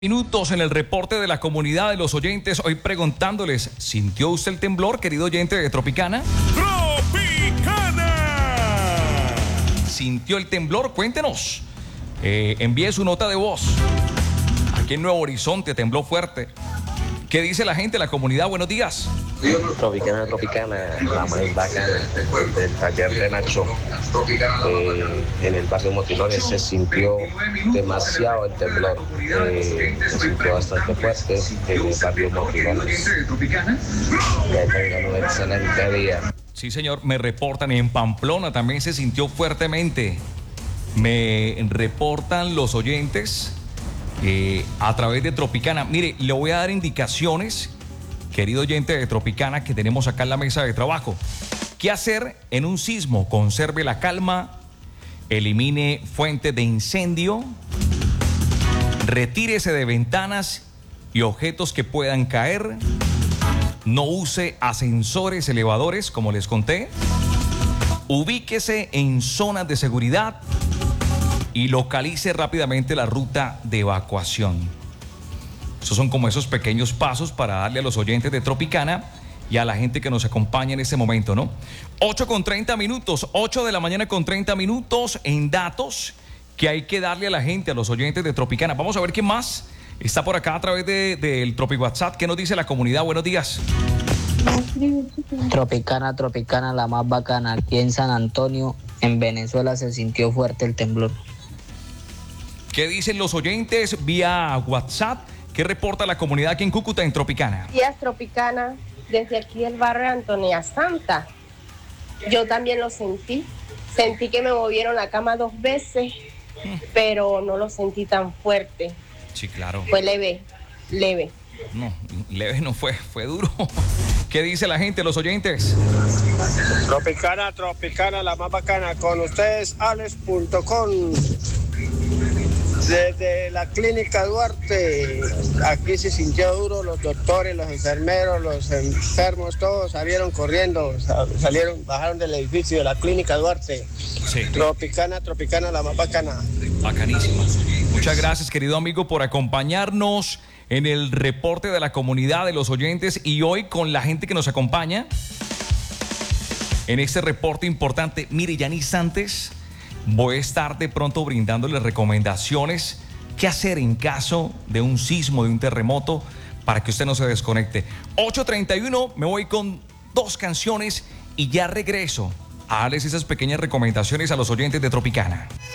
Minutos en el reporte de la comunidad de los oyentes, hoy preguntándoles, ¿sintió usted el temblor, querido oyente de Tropicana? ¡Tropicana! ¿Sintió el temblor? Cuéntenos. Envíe su nota de voz. Aquí en Nuevo Horizonte tembló fuerte. ¿Qué dice la gente, la comunidad? Buenos días. Tropicana, la más bacana del taller de Nacho. En el barrio Motilones se sintió demasiado el temblor. Se sintió bastante fuerte en el barrio Motilones. Que tengan un excelente día. Sí, señor, me reportan en Pamplona, también se sintió fuertemente. Me reportan los oyentes a través de Tropicana. Mire, le voy a dar indicaciones, querido oyente de Tropicana, que tenemos acá en la mesa de trabajo. ¿Qué hacer en un sismo? Conserve la calma, elimine fuentes de incendio, retírese de ventanas y objetos que puedan caer, no use ascensores, elevadores, como les conté, ubíquese en zonas de seguridad y localice rápidamente la ruta de evacuación. Esos son como esos pequeños pasos para darle a los oyentes de Tropicana y a la gente que nos acompaña en este momento, ¿no? 8:30, 8 de la mañana con 30 minutos en datos que hay que darle a la gente, a los oyentes de Tropicana. Vamos a ver quién más está por acá a través del Tropi WhatsApp. ¿Qué nos dice la comunidad? Buenos días. Tropicana, la más bacana. Aquí en San Antonio, en Venezuela, se sintió fuerte el temblor. ¿Qué dicen los oyentes vía WhatsApp? ¿Qué reporta la comunidad aquí en Cúcuta, en Tropicana? Días, Tropicana, desde aquí el barrio Antonia Santa. Yo también lo sentí. Sentí que me movieron la cama 2 veces, pero no lo sentí tan fuerte. Sí, claro. Fue leve. No, leve no fue duro. ¿Qué dice la gente, los oyentes? Tropicana, la más bacana. Con ustedes, alex.com. Desde la clínica Duarte, aquí se sintió duro, los doctores, los enfermeros, los enfermos, todos salieron corriendo, bajaron del edificio de la clínica Duarte. Sí. Tropicana, la más bacana. Bacanísima. Muchas gracias, querido amigo, por acompañarnos en el reporte de la comunidad de los oyentes y hoy con la gente que nos acompaña en este reporte importante. Mire, ya en instantes voy a estar de pronto brindándoles recomendaciones qué hacer en caso de un sismo, de un terremoto, para que usted no se desconecte. 8:31, me voy con 2 canciones y ya regreso a darles esas pequeñas recomendaciones a los oyentes de Tropicana.